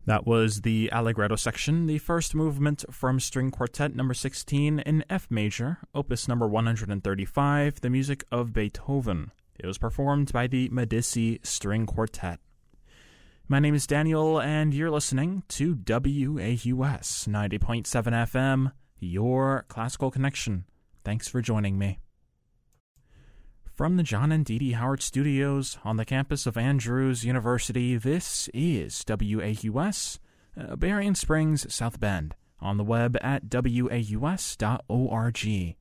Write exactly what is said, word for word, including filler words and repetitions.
That was the Allegretto section, the first movement from String Quartet number sixteen in F major, opus number one hundred thirty-five, the music of Beethoven. It was performed by the Medici String Quartet. My name is Daniel, and you're listening to W A U S ninety point seven F M, your classical connection. Thanks for joining me. From the John and Dee Dee Howard Studios on the campus of Andrews University, this is W A U S, uh, Berrien Springs, South Bend, on the web at W A U S dot org.